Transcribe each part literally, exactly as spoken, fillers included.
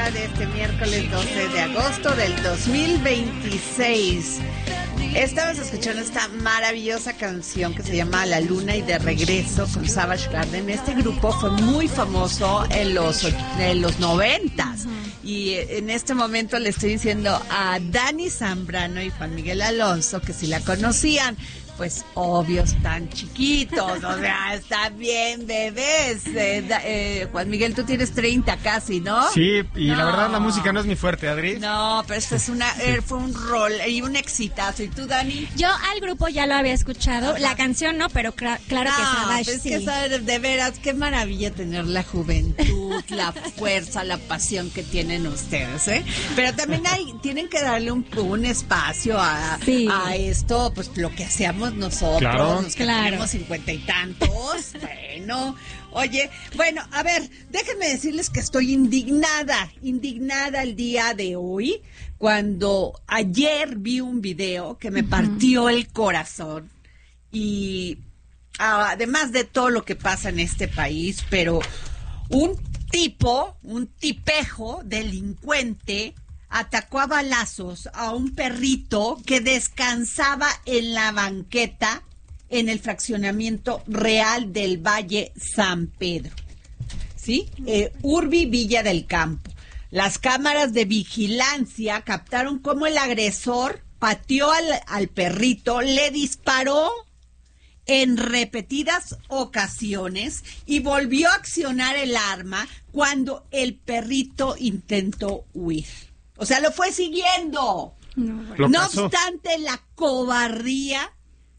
mañana de este miércoles doce de agosto del dos mil veintiséis. Estamos escuchando esta maravillosa canción que se llama La Luna y de Regreso con Savage Garden. Este grupo fue muy famoso en los, en los noventas. Y en este momento le estoy diciendo a Dani Zambrano y Juan Miguel Alonso que si la conocían. Pues obvio, están chiquitos, o sea, están bien bebés. Eh, eh, Juan Miguel, tú tienes treinta casi, ¿no? Sí, y no. la verdad la música no es mi fuerte, Adri. No, pero esto es una, sí. eh, fue un rol y un exitazo. ¿Y tú, Dani? Yo al grupo ya lo había escuchado, Ajá. la canción no, pero cra- claro no, que Savage pues sí. Es que sabes, de veras, qué maravilla tener la juventud, la fuerza, la pasión que tienen ustedes, ¿eh? Pero también hay, tienen que darle un, un espacio a, sí. a esto, pues lo que hacemos nosotros, claro. los que claro. tenemos cincuenta y tantos, bueno, oye, bueno, a ver, déjenme decirles que estoy indignada, indignada el día de hoy, cuando ayer vi un video que me uh-huh. partió el corazón, y además de todo lo que pasa en este país, pero un tipo, un tipejo delincuente, atacó a balazos a un perrito que descansaba en la banqueta en el fraccionamiento Real del Valle San Pedro, ¿sí? Eh, Urbi Villa del Campo. Las cámaras de vigilancia captaron cómo el agresor pateó al, al perrito, le disparó en repetidas ocasiones y volvió a accionar el arma cuando el perrito intentó huir. O sea, lo fue siguiendo. No, bueno. no obstante, la cobardía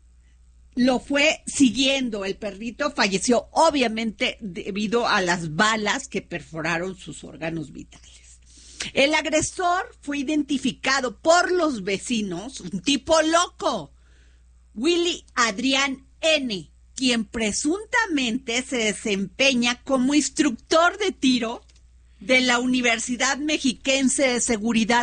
lo fue siguiendo. El perrito falleció, obviamente, debido a las balas que perforaron sus órganos vitales. El agresor fue identificado por los vecinos, un tipo loco, Willy Adrián N., quien presuntamente se desempeña como instructor de tiro de la Universidad Mexiquense de Seguridad.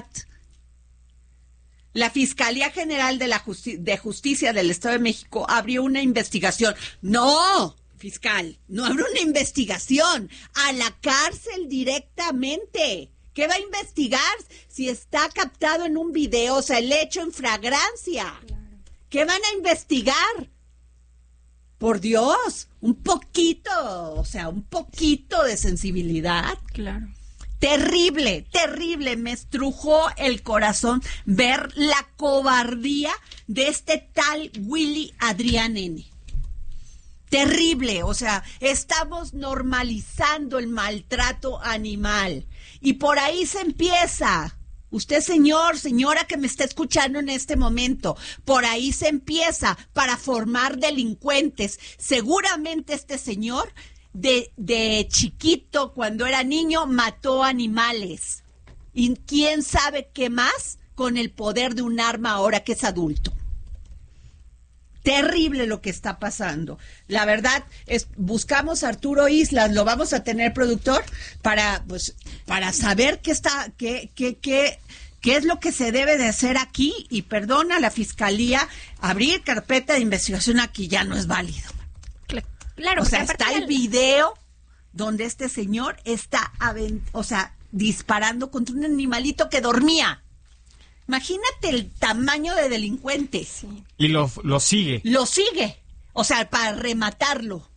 La Fiscalía General de, la Justi- de Justicia del Estado de México abrió una investigación. No, fiscal, no abrió una investigación. A la cárcel directamente. ¿Qué va a investigar si está captado en un video? O sea, el hecho en flagrancia. Claro. ¿Qué van a investigar? Por Dios, un poquito, o sea, un poquito de sensibilidad. Claro. Terrible, terrible, me estrujó el corazón ver la cobardía de este tal Willy Adrián N. Terrible, o sea, estamos normalizando el maltrato animal y por ahí se empieza. Usted, señor, señora que me está escuchando en este momento, por ahí se empieza para formar delincuentes. Seguramente este señor de, de chiquito, cuando era niño, mató animales. Y quién sabe qué más con el poder de un arma ahora que es adulto. Terrible lo que está pasando. La verdad es, buscamos a Arturo Islas, lo vamos a tener, productor, para pues para saber qué está, qué, qué, qué, qué es lo que se debe de hacer aquí, y perdona a la fiscalía, abrir carpeta de investigación aquí ya no es válido. Claro, o sea, está el video donde este señor está, avent- o sea, disparando contra un animalito que dormía. Imagínate el tamaño de delincuentes. Sí. Y lo, lo sigue. Lo sigue. O sea, para rematarlo.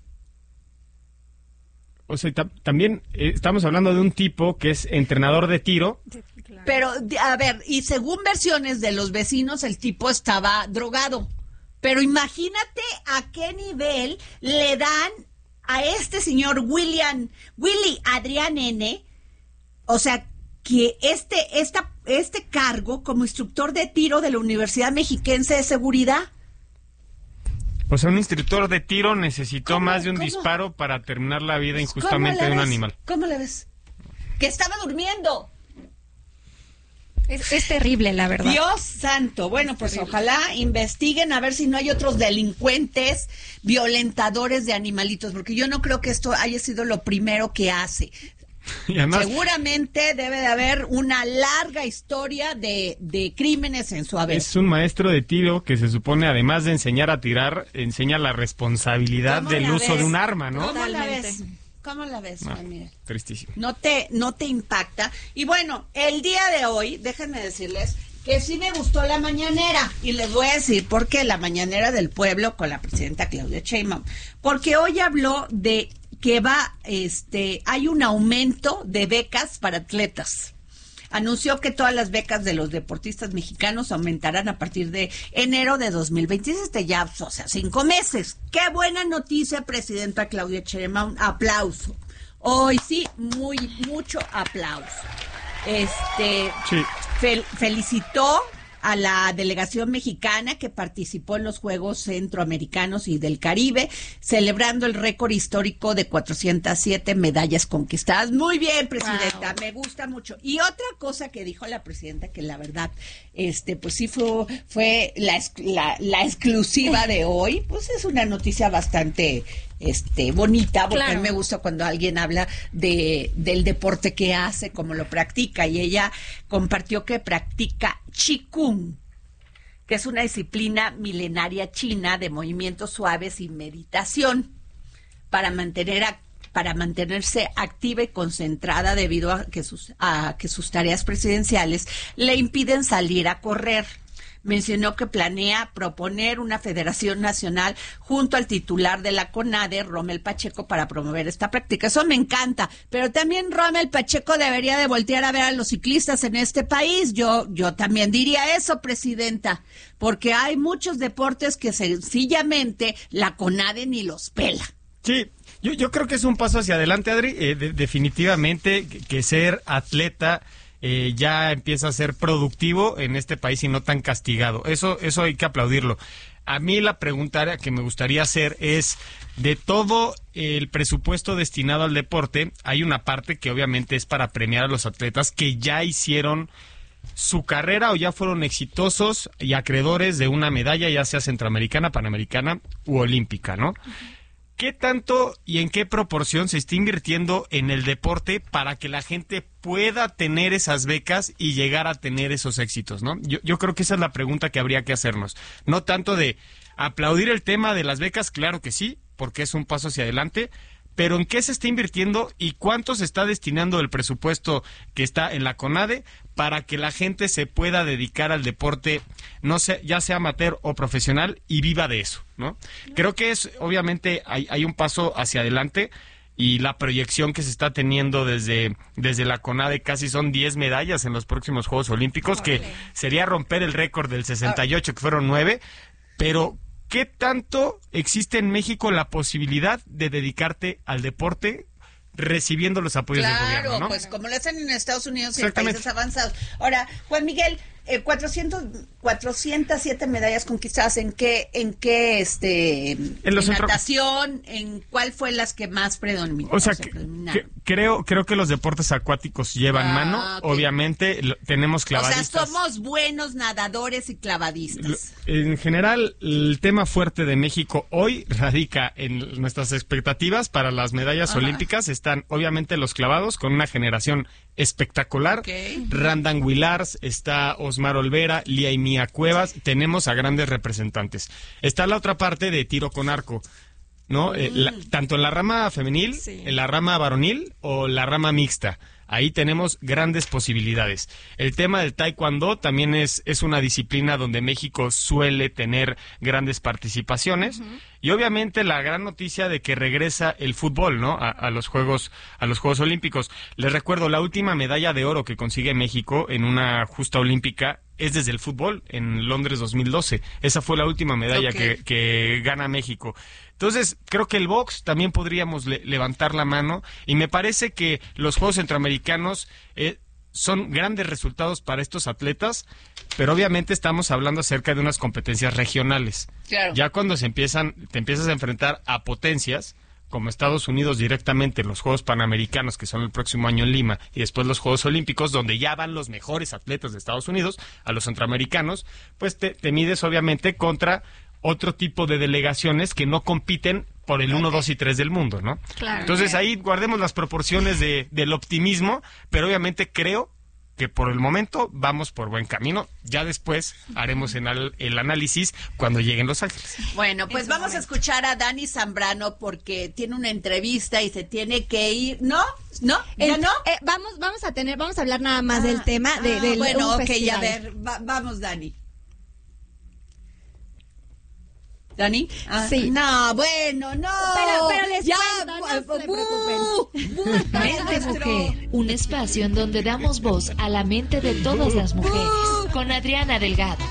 O sea, ta- también eh, estamos hablando de un tipo que es entrenador de tiro. Sí, claro. Pero, a ver, y según versiones de los vecinos, el tipo estaba drogado. Pero imagínate a qué nivel le dan a este señor William, Willy Adrián N., o sea, que este, esta, este cargo como instructor de tiro de la Universidad Mexiquense de Seguridad. O sea, un instructor de tiro necesitó ¿Cómo, más de un cómo? disparo para terminar la vida injustamente de un ves? animal. ¿Cómo le ves? Que estaba durmiendo. Es, es terrible, la verdad. Dios santo. Bueno, pues ojalá investiguen a ver si no hay otros delincuentes violentadores de animalitos, porque yo no creo que esto haya sido lo primero que hace. Y además, seguramente debe de haber una larga historia de, de crímenes en su haber. Es un maestro de tiro que se supone, además de enseñar a tirar, enseña la responsabilidad del uso ves? de un arma, ¿no? ¿Cómo la ves? ¿cómo la ves, No, Juan Miguel? Tristísimo. No te, no te impacta. Y bueno, el día de hoy, déjenme decirles que sí me gustó la mañanera. Y les voy a decir por qué la mañanera del pueblo con la presidenta Claudia Sheinbaum. Porque hoy habló de que va, este, hay un aumento de becas para atletas. Anunció que todas las becas de los deportistas mexicanos aumentarán a partir de enero de dos mil veintiséis, este ya, o sea, cinco meses. ¡Qué buena noticia, presidenta Claudia Sheinbaum! Aplauso. Hoy sí, muy, mucho aplauso. Este, Sí. fel- felicitó a la delegación mexicana que participó en los Juegos Centroamericanos y del Caribe, celebrando el récord histórico de cuatrocientas siete medallas conquistadas. Muy bien, presidenta, Wow. me gusta mucho. Y otra cosa que dijo la presidenta, que la verdad, este, pues sí fue, fue la, ex- la, la exclusiva de hoy, pues es una noticia bastante este bonita, porque Claro. a mí me gusta cuando alguien habla de del deporte que hace, cómo lo practica, y ella compartió que practica Qigong, que es una disciplina milenaria china de movimientos suaves y meditación para mantener a- para mantenerse activa y concentrada debido a que sus a que sus tareas presidenciales le impiden salir a correr. Mencionó que planea proponer una federación nacional junto al titular de la CONADE, Rommel Pacheco, para promover esta práctica. Eso me encanta, pero también Rommel Pacheco debería de voltear a ver a los ciclistas en este país. Yo, yo también diría eso, presidenta, porque hay muchos deportes que sencillamente la CONADE ni los pela. Sí, yo, yo creo que es un paso hacia adelante, Adri. Eh, de- definitivamente que, que ser atleta eh, ya empieza a ser productivo en este país y no tan castigado. Eso, eso hay que aplaudirlo. A mí la pregunta que me gustaría hacer es, de todo el presupuesto destinado al deporte, hay una parte que obviamente es para premiar a los atletas que ya hicieron su carrera o ya fueron exitosos y acreedores de una medalla, ya sea centroamericana, panamericana u olímpica, ¿no? ¿Qué tanto y en qué proporción se está invirtiendo en el deporte para que la gente pueda tener esas becas y llegar a tener esos éxitos, ¿no? Yo, yo creo que esa es la pregunta que habría que hacernos. No tanto de aplaudir el tema de las becas, claro que sí, porque es un paso hacia adelante, pero ¿en qué se está invirtiendo y cuánto se está destinando el presupuesto que está en la CONADE para que la gente se pueda dedicar al deporte, no sé, ya sea amateur o profesional, y viva de eso, ¿no? Creo que es, obviamente, hay, hay un paso hacia adelante y la proyección que se está teniendo desde, desde la CONADE casi son diez medallas en los próximos Juegos Olímpicos, que sería romper el récord del sesenta y ocho, que fueron nueve, pero ¿qué tanto existe en México la posibilidad de dedicarte al deporte recibiendo los apoyos del Claro, gobierno, ¿no? pues como lo hacen en Estados Unidos y en Exactamente. países avanzados. Ahora, Juan Miguel, eh, cuatrocientos, cuatrocientas siete medallas conquistadas, ¿en qué, en qué, este, en, los centro- natación, en cuál fue las que más predominaron? O sea, que- que- creo creo que los deportes acuáticos llevan Ah, mano. ok. Obviamente lo- tenemos O sea, clavadistas. somos buenos nadadores y clavadistas. Lo- En general, el tema fuerte de México hoy radica en nuestras expectativas para las medallas Ajá. olímpicas. Están obviamente los clavados con una generación espectacular. Ok. Randan Willars, está Osmar Olvera, Lía y Mía Cuevas. Tenemos a grandes representantes. Está la otra parte de tiro con arco, ¿no? Eh, la- tanto en la rama femenil, Sí. en la rama varonil o la rama mixta. Ahí tenemos grandes posibilidades. El tema del taekwondo también es, es una disciplina donde México suele tener grandes participaciones. Y obviamente la gran noticia de que regresa el fútbol, ¿no? A, a los Juegos, a los Juegos Olímpicos. Les recuerdo, la última medalla de oro que consigue México en una justa olímpica es desde el fútbol, en Londres dos mil doce. Esa fue la última medalla Ok. que, que gana México. Entonces, creo que el box también podríamos le- levantar la mano, y me parece que los Juegos Centroamericanos eh, son grandes resultados para estos atletas, pero obviamente estamos hablando acerca de unas competencias regionales. Claro. Ya cuando se empiezan, te empiezas a enfrentar a potencias como Estados Unidos directamente en los Juegos Panamericanos, que son el próximo año en Lima, y después los Juegos Olímpicos, donde ya van los mejores atletas de Estados Unidos, a los centroamericanos, pues te, te mides obviamente contra otro tipo de delegaciones que no compiten por el uno, dos y tres del mundo, ¿no? Claro. Entonces ahí guardemos las proporciones de, del optimismo, pero obviamente creo que por el momento vamos por buen camino. Ya después haremos el, el análisis cuando lleguen Los Ángeles. Bueno, pues Ese vamos momento. a escuchar a Dani Zambrano porque tiene una entrevista y se tiene que ir, ¿no? ¿No? ¿Ya El- no? eh, vamos, vamos a tener, vamos a hablar nada más Ah, del tema de, ah, del bueno, un ok, festival. a ver, va- vamos, Dani. ¿Dani? Ah, Sí. No, bueno, no. Pero- pero les ya, cuento, no bu- se bu- bu- Mente es nuestro- Mujer, un espacio en donde damos voz a la mente de todas las mujeres, con Adriana Delgado.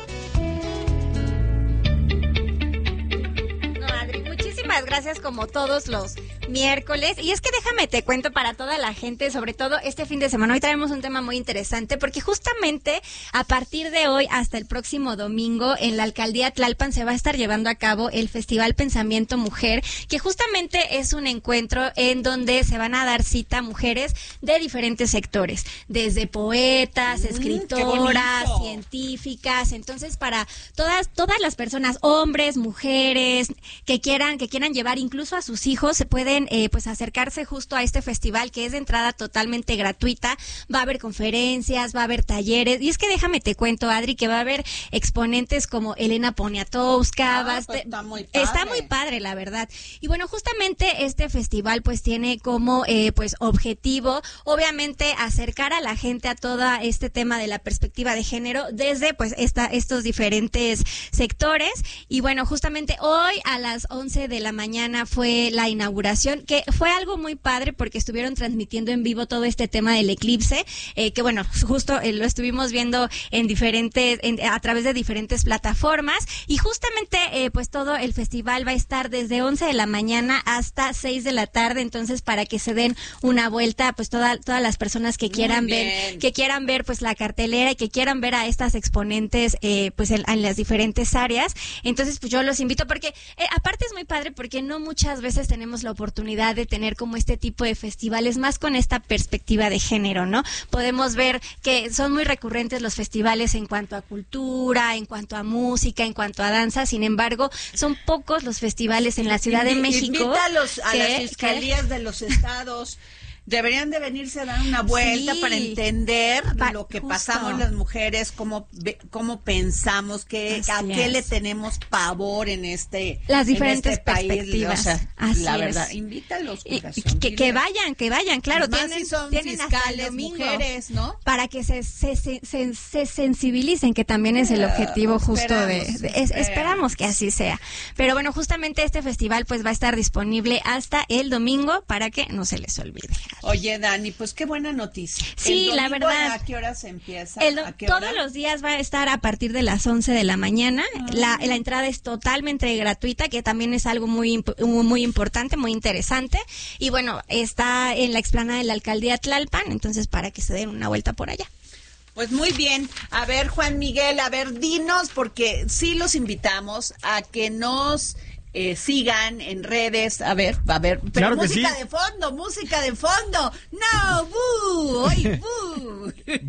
No, Adri, muchísimas gracias como todos los miércoles. Y es que déjame te cuento para toda la gente, sobre todo este fin de semana. Hoy traemos un tema muy interesante porque justamente a partir de hoy hasta el próximo domingo en la alcaldía Tlalpan se va a estar llevando a cabo el Festival Pensamiento Mujer, que justamente es un encuentro en donde se van a dar cita mujeres de diferentes sectores, desde poetas, Mm, escritoras, qué bonito. científicas. Entonces, para todas todas las personas, hombres, mujeres, que quieran que quieran llevar incluso a sus hijos, se pueden eh, pues acercarse justo a este festival que es de entrada totalmente gratuita. Va a haber conferencias, va a haber talleres, y es que déjame te cuento, Adri, que va a haber exponentes como Elena Poniatowska. Ah, va a pues este- está muy está padre. muy padre, la verdad. Y bueno, justamente este festival pues tiene como eh, pues objetivo, obviamente, acercar a la gente a todo este tema de la perspectiva de género desde pues esta, estos diferentes sectores. Y bueno, justamente hoy a las once de la mañana fue la inauguración, que fue algo muy padre porque estuvieron transmitiendo en vivo todo este tema del eclipse, eh, que bueno, justo eh, lo estuvimos viendo en diferentes, en- a través de diferentes plataformas. Y justamente eh, pues todo el festival va a estar desde once de la mañana hasta seis de la tarde, entonces para que se den una vuelta pues toda, todas las personas que Muy quieran bien. ver, que quieran ver pues la cartelera y que quieran ver a estas exponentes eh, pues en, en las diferentes áreas. Entonces pues yo los invito porque eh, aparte es muy padre porque no muchas veces tenemos la oportunidad de tener como este tipo de festivales más con esta perspectiva de género, ¿no? Podemos ver que son muy recurrentes los festivales en cuanto a cultura, en cuanto a música, en cuanto a danza. Sin embargo, son pocos los festivales en la Ciudad de Invi- México. Invita a, los, a que- las que- fiscalías de los estados. Deberían de venirse a dar una vuelta Sí. para entender Pa- lo que justo. pasamos las mujeres, cómo ve- cómo pensamos, qué, Así a qué es. le tenemos pavor en este Las en diferentes este país. perspectivas. O sea, Así la es. verdad, invítalos, y- corazón, y que, que dile. vayan, que vayan, claro, Más tienen, si son tienen hasta el fiscales, domingo mujeres, ¿no? para que se, se, se, se- se sensibilicen, que también es el Eh, objetivo justo de, esperamos, de- es- esperamos. esperamos que así sea. Pero bueno, justamente este festival pues va a estar disponible hasta el domingo para que no se les olvide. Oye, Dani, pues qué buena noticia. Sí, El la domingo, verdad. ¿A qué hora se empieza? El do- ¿A qué todos hora? los días va a estar a partir de las once de la mañana. La, la entrada es totalmente gratuita, que también es algo muy imp- muy muy importante, muy interesante. Y bueno, está en la explanada de la alcaldía Tlalpan, entonces para que se den una vuelta por allá. Pues muy bien. A ver, Juan Miguel, a ver, dinos, porque sí los invitamos a que nos eh, sigan en redes. A ver, a ver, pero Claro que música sí. de fondo, música de fondo. No, bu, hoy bu.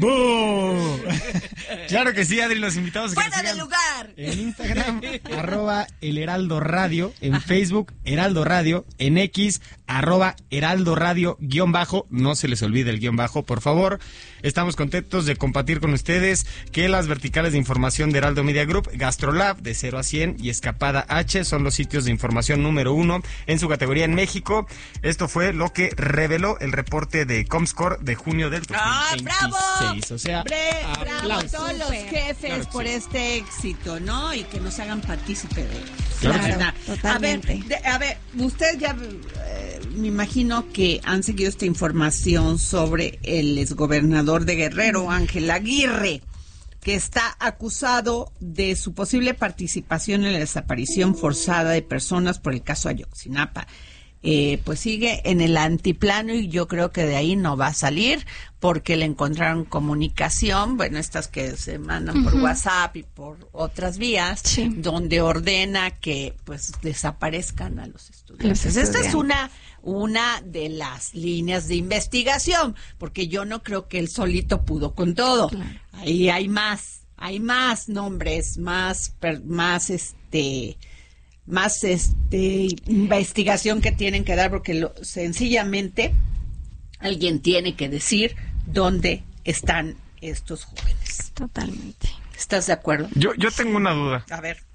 ¡Bú! Claro que sí, Adri, los invitamos a que nos Fuera de sigan lugar. en Instagram, arroba el Heraldo Radio, en Facebook, Heraldo Radio, en X, arroba Heraldo Radio, guión bajo, no se les olvide el guión bajo, por favor. Estamos contentos de compartir con ustedes que las verticales de información de Heraldo Media Group, Gastrolab, de cero a cien y Escapada H son los sitios de información número uno en su categoría en México. Esto fue lo que reveló el reporte de Comscore de junio del ¡Ah, dos mil veintiséis. bravo! O sea, Bre- bravo a aplausos. todos los Súper. jefes Claro que por sí. este éxito, ¿no? Y que nos hagan partícipe de ello. Claro La que sí. verdad. Totalmente. A ver, de- a ver, usted ya, eh, me imagino que han seguido esta información sobre el exgobernador de Guerrero, Ángel Aguirre, que está acusado de su posible participación en la desaparición forzada de personas por el caso Ayotzinapa. Eh, pues sigue en el antiplano y yo creo que de ahí no va a salir porque le encontraron comunicación, bueno, estas que se mandan por WhatsApp y por otras vías, Sí. donde ordena que pues desaparezcan a los estudiantes. Los Esta es estudiantes. una una de las líneas de investigación, porque yo no creo que él solito pudo con todo. Claro. Ahí hay más, hay más nombres, más per- más este más este investigación que tienen que dar porque lo, sencillamente alguien tiene que decir dónde están estos jóvenes. Totalmente. ¿Estás de acuerdo? Yo, yo tengo una duda. A ver.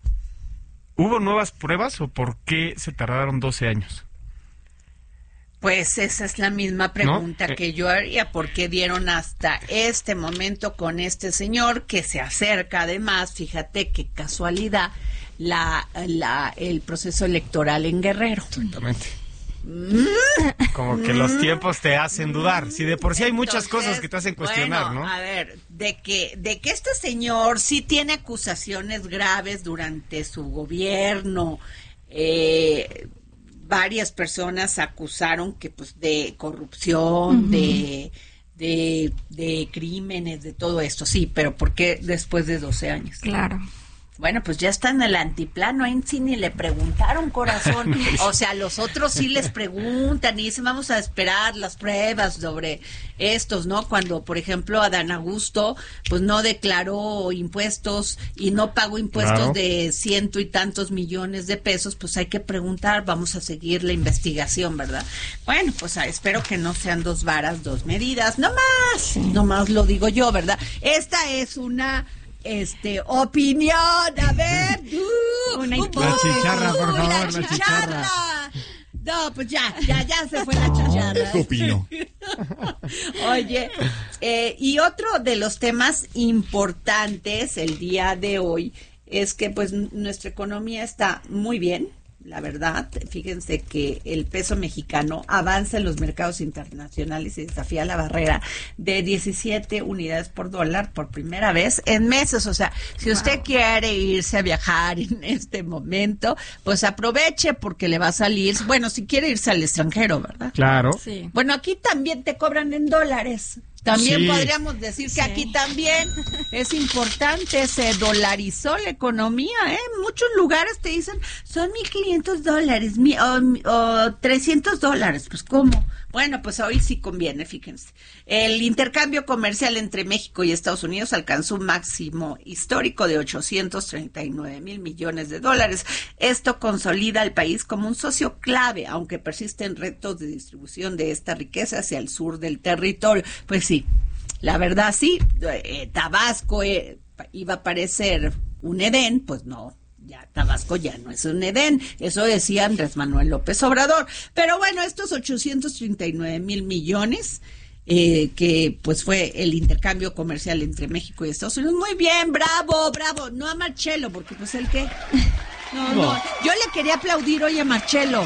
¿Hubo nuevas pruebas o por qué se tardaron doce años? Pues esa es la misma pregunta ¿No? que yo haría. ¿Por qué dieron hasta este momento con este señor que se acerca? Además, fíjate qué casualidad, la, la, el proceso electoral en Guerrero. Exactamente. Como que los tiempos te hacen dudar. Si de por sí hay muchas Entonces, cosas que te hacen cuestionar, bueno, ¿no? A ver, de que, de que este señor sí tiene acusaciones graves durante su gobierno, eh, varias personas acusaron que pues de corrupción, uh-huh. de, de, de crímenes, de todo esto, sí, pero ¿por qué después de doce años? Claro. Bueno, pues ya está en el antiplano, ahí sí ni le preguntaron, corazón. O sea, los otros sí les preguntan y dicen, vamos a esperar las pruebas sobre estos, ¿no? Cuando, por ejemplo, Adán Augusto, pues no declaró impuestos y no pagó impuestos claro. de ciento y tantos millones de pesos, pues hay que preguntar, vamos a seguir la investigación, ¿verdad? Bueno, pues ah, espero que no sean dos varas, dos medidas, no más, sí. no más lo digo yo, ¿verdad? Esta es una... Este, opinión, a ver, uh, una uh, la chicharra, por favor, la la chicharra. chicharra. No, pues ya, ya, ya se fue la chicharra. ¿Qué opino? Oye, eh, y otro de los temas importantes el día de hoy es que pues nuestra economía está muy bien. La verdad, fíjense que el peso mexicano avanza en los mercados internacionales y desafía la barrera de diecisiete unidades por dólar por primera vez en meses. O sea, si usted wow. quiere irse a viajar en este momento, pues aproveche porque le va a salir, bueno, si quiere irse al extranjero, ¿verdad? Claro. Sí. Bueno, aquí también te cobran en dólares. También sí. podríamos decir que sí. aquí también es importante, se dolarizó la economía, ¿eh? En muchos lugares te dicen, son mil quinientos dólares, mi, o, o trescientos dólares, pues ¿cómo? Bueno, pues hoy sí conviene, fíjense. El intercambio comercial entre México y Estados Unidos alcanzó un máximo histórico de ochocientos treinta y nueve mil millones de dólares. Esto consolida al país como un socio clave, aunque persisten retos de distribución de esta riqueza hacia el sur del territorio. Pues sí, la verdad sí, eh, Tabasco eh, iba a parecer un Edén, pues no. Ya Tabasco ya no es un Edén, eso decía Andrés Manuel López Obrador. Pero bueno, estos ochocientos treinta y nueve mil millones, eh, que pues fue el intercambio comercial entre México y Estados Unidos, muy bien, bravo, bravo, no a Marcelo, porque pues el que... No, no, no, yo le quería aplaudir hoy a Marcelo.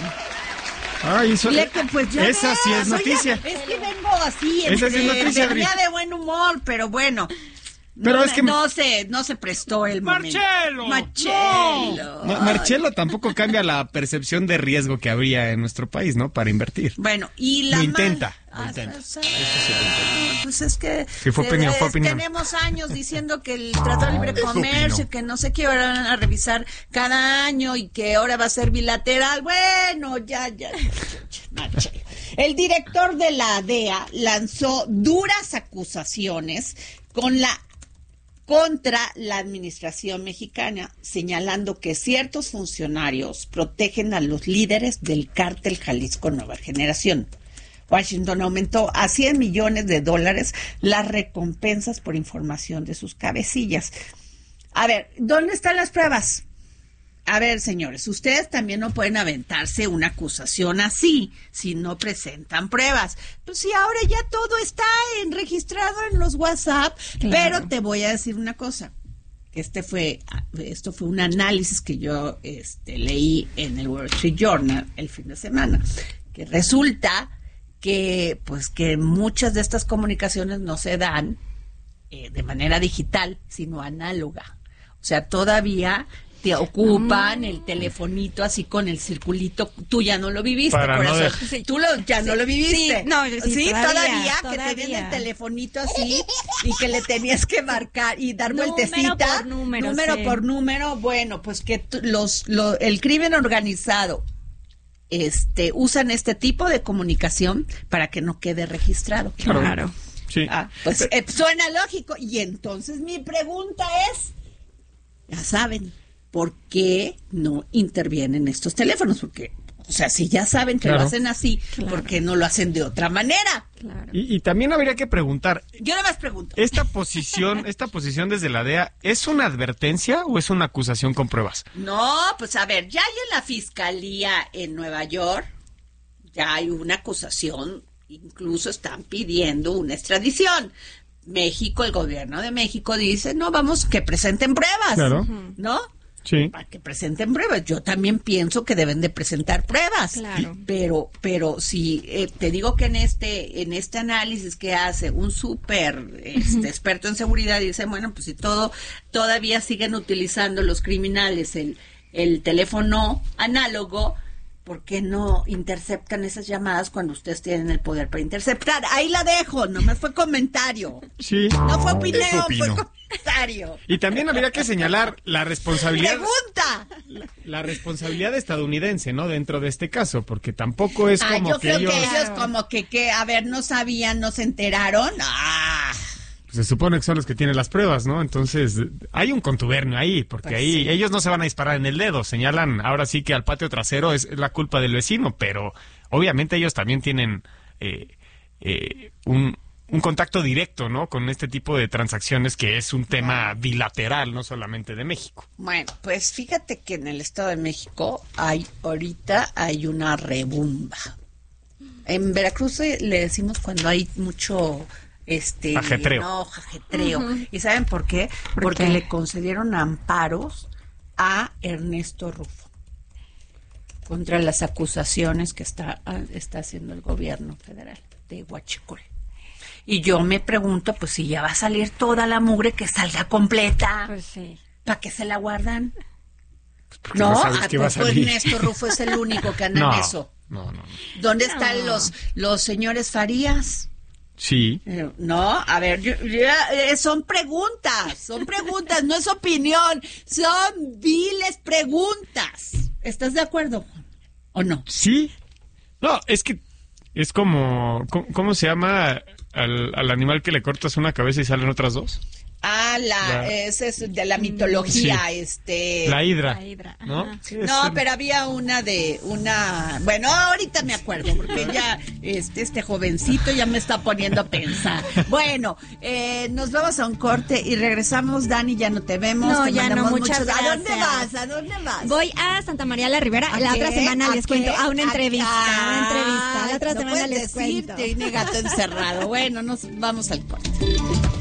Ay, eso, le, pues ya esa ves, sí es noticia. Oiga, es que vengo así, esa sí es noticia, venía de buen humor, pero bueno... Pero no, es que no se no se prestó el Marcelo, momento. Marcelo. No. Marcelo tampoco cambia la percepción de riesgo que habría en nuestro país, ¿no? Para invertir. Bueno, y la lo intenta, mal... lo intenta. Ah, ¿sabes? Ah, pues es que sí, fue opinión, fue opinión. Tenemos años diciendo que el Tratado de Libre Comercio, que no sé qué, ahora van a revisar cada año y que ahora va a ser bilateral. Bueno, ya, ya. Marcelo. El director de la D E A lanzó duras acusaciones con la contra la administración mexicana, señalando que ciertos funcionarios protegen a los líderes del cártel Jalisco Nueva Generación. Washington aumentó a cien millones de dólares las recompensas por información de sus cabecillas. A ver, ¿dónde están las pruebas? A ver, señores, ustedes también no pueden aventarse una acusación así si no presentan pruebas. Pues sí, ahora ya todo está en, registrado en los WhatsApp, claro. Pero te voy a decir una cosa. Este fue, esto fue un análisis que yo este, leí en el Wall Street Journal el fin de semana, que resulta que, pues, que muchas de estas comunicaciones no se dan eh, de manera digital, sino análoga. O sea, todavía te ocupan el telefonito así con el circulito. Tú ya no lo viviste, Para corazón. No sí. Tú lo, ya sí. no lo viviste. Sí, no, sí, sí todavía, todavía, que todavía. te viene el telefonito así y que le tenías que marcar y dar número vueltecita. Por número, número sí. por número. Bueno, pues que t- los, lo, el crimen organizado este usan este tipo de comunicación para que no quede registrado. Claro. claro. Sí. Ah, pues eh, suena lógico. Y entonces mi pregunta es, ya saben, ¿por qué no intervienen estos teléfonos? Porque O sea, si ya saben que Claro. lo hacen así, Claro. ¿por qué no lo hacen de otra manera? Claro. Y, y también habría que preguntar, Yo nada más pregunto. ¿esta posición, esta posición desde la D E A es una advertencia o es una acusación con pruebas? No, pues a ver, ya hay en la fiscalía en Nueva York, ya hay una acusación, incluso están pidiendo una extradición. México, el gobierno de México dice, no, vamos, que presenten pruebas, Claro. ¿no? Sí. Para que presenten pruebas. Yo también pienso que deben de presentar pruebas. Claro. Pero, pero si eh, te digo que en este, en este análisis que hace un súper este, experto en seguridad, dice, bueno, pues si todo, todavía siguen utilizando los criminales el, el teléfono análogo, ¿por qué no interceptan esas llamadas cuando ustedes tienen el poder para interceptar? Ahí la dejo, nomás fue comentario. Sí. No fue opinión, Eso fue opino. comentario. Y también habría que señalar la responsabilidad, Pregunta. la responsabilidad estadounidense, ¿no? Dentro de este caso, porque tampoco es Ah, como yo que creo ellos, que ellos como que, que, a ver, no sabían, no se enteraron. Ah, pues, se supone que son los que tienen las pruebas, ¿no? Entonces, hay un contubernio ahí, porque Pues ahí sí. ellos no se van a disparar en el dedo, señalan ahora sí que al patio trasero es, es la culpa del vecino, pero obviamente ellos también tienen eh, eh, un, un contacto directo, ¿no? Con este tipo de transacciones que es un tema bilateral, no solamente de México. bueno, pues fíjate que en el Estado de México hay, ahorita hay una rebumba. En Veracruz eh, le decimos cuando hay mucho este Ajetreo. enojo, ajetreo. ¿Y saben por qué? ¿Por Porque qué? le concedieron amparos a Ernesto Rufo contra las acusaciones que está, ah, está haciendo el gobierno federal de Huachicol. Y yo me pregunto, pues si ya va a salir toda la mugre, que salga completa. Pues sí. ¿Para qué se la guardan? Porque No, sabes ¿a que va a poco salir. Ernesto Rufo es el único que anda No, en eso? no, no, no. ¿Dónde están los, los señores Farías? Sí. Eh, No, a ver, yo- ya, eh, son preguntas, son preguntas, no es opinión, son viles preguntas. ¿Estás de acuerdo, Juan? ¿O no? Sí. No, es que es como, ¿cómo, cómo se llama al, al animal que le cortas una cabeza y salen otras dos? Ah, la, La- ese es de la mitología, Sí. este. La hidra. La hidra, ¿no? ajá. Sí, es No, el- pero había una de una, bueno, ahorita me acuerdo porque ya este este jovencito ya me está poniendo a pensar. Bueno, eh, nos vamos a un corte y regresamos. Dani, ya no te vemos. No, te ya no, mandamos muchas muchos- ¿A dónde gracias. vas? ¿A dónde vas? Voy a Santa María la Ribera. ¿A La qué? otra semana ¿A les qué? cuento. A una ¿A entrevista. qué? A una entrevista. La otra No semana puedes les decir, cuento. tiene gato encerrado. Bueno, nos vamos al corte.